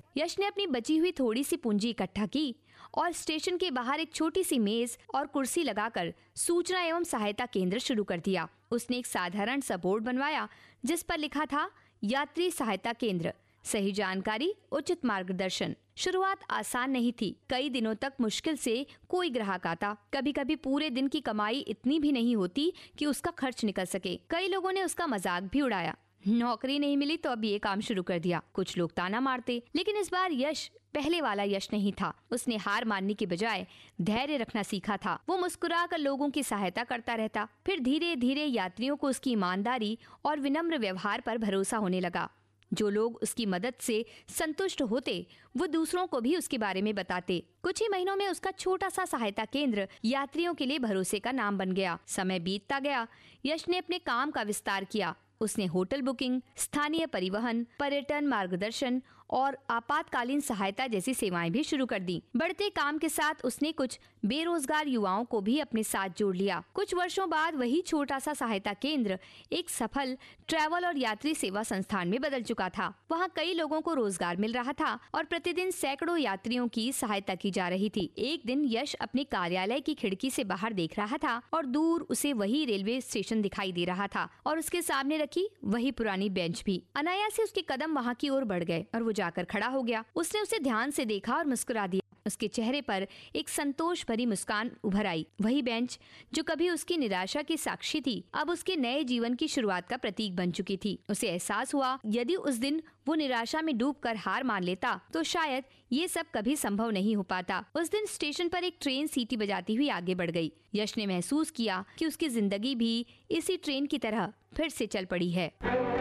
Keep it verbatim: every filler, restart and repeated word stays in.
यश ने अपनी बची हुई थोड़ी सी पूंजी इकट्ठा की और स्टेशन के बाहर एक छोटी सी मेज और कुर्सी लगाकर सूचना एवं सहायता केंद्र शुरू कर दिया। उसने एक साधारण सा बोर्ड बनवाया जिस पर लिखा था यात्री सहायता केंद्र, सही जानकारी, उचित मार्गदर्शन। शुरुआत आसान नहीं थी। कई दिनों तक मुश्किल से कोई ग्राहक आता। कभी कभी पूरे दिन की कमाई इतनी भी नहीं होती कि उसका खर्च निकल सके। कई लोगों ने उसका मजाक भी उड़ाया। नौकरी नहीं मिली तो अब ये काम शुरू कर दिया। कुछ लोग ताना मारते, लेकिन इस बार यश पहले वाला यश नहीं था। उसने हार मानने की बजाय धैर्य रखना सीखा था। वो मुस्कुरा कर लोगों की सहायता करता रहता। फिर धीरे धीरे यात्रियों को उसकी ईमानदारी और विनम्र व्यवहार पर भरोसा होने लगा। जो लोग उसकी मदद से संतुष्ट होते वो दूसरों को भी उसके बारे में बताते। कुछ ही महीनों में उसका छोटा सा सहायता केंद्र यात्रियों के लिए भरोसे का नाम बन गया। समय बीतता गया। यश ने अपने काम का विस्तार किया। उसने होटल बुकिंग, स्थानीय परिवहन, पर्यटन मार्गदर्शन और आपातकालीन सहायता जैसी सेवाएं भी शुरू कर दी। बढ़ते काम के साथ उसने कुछ बेरोजगार युवाओं को भी अपने साथ जोड़ लिया। कुछ वर्षों बाद वही छोटा सा सहायता केंद्र एक सफल ट्रैवल और यात्री सेवा संस्थान में बदल चुका था। वहाँ कई लोगों को रोजगार मिल रहा था और प्रतिदिन सैकड़ों यात्रियों की सहायता की जा रही थी। एक दिन यश अपने कार्यालय की खिड़की से बाहर देख रहा था और दूर उसे वही रेलवे स्टेशन दिखाई दे रहा था और उसके सामने रखी वही पुरानी बेंच भी। अनायास से उसके कदम वहाँ की ओर बढ़ गए और वो जाकर खड़ा हो गया। उसने उसे ध्यान से देखा और मुस्कुरा दिया। उसके चेहरे पर एक संतोष भरी मुस्कान उभर आई। वही बेंच जो कभी उसकी निराशा की साक्षी थी, अब उसके नए जीवन की शुरुआत का प्रतीक बन चुकी थी। उसे एहसास हुआ यदि उस दिन वो निराशा में डूबकर हार मान लेता तो शायद ये सब कभी संभव नहीं हो पाता। उस दिन स्टेशन पर एक ट्रेन सीटी बजाती हुई आगे बढ़ गई। यश ने महसूस किया कि उसकी जिंदगी भी इसी ट्रेन की तरह फिर से चल पड़ी है।